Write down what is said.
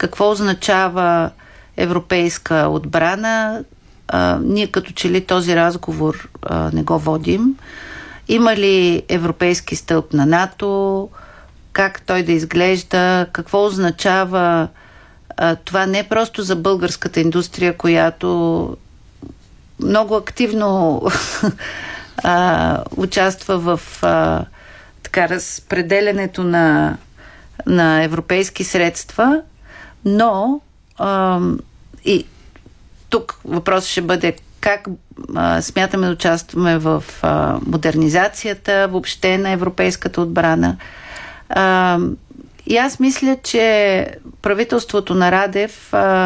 какво означава европейска отбрана. Ние като че ли този разговор не го водим. Има ли европейски стълб на НАТО? Как той да изглежда? Какво означава това не просто за българската индустрия, която много активно участва в разпределянето на европейски средства, но и тук въпросът ще бъде как смятаме да участваме в модернизацията въобще на европейската отбрана. И аз мисля, че правителството на Радев